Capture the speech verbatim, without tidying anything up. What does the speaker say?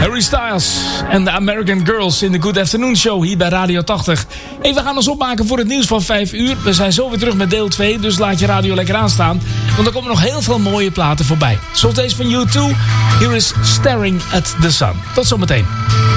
Harry Styles en de American Girls in de Good Afternoon Show hier bij Radio tachtig. Hey, we gaan ons opmaken voor het nieuws van vijf uur. We zijn zo weer terug met deel twee, dus laat je radio lekker aanstaan. Want er komen nog heel veel mooie platen voorbij. Zoals deze van U twee. Here is Staring at the Sun. Tot zometeen.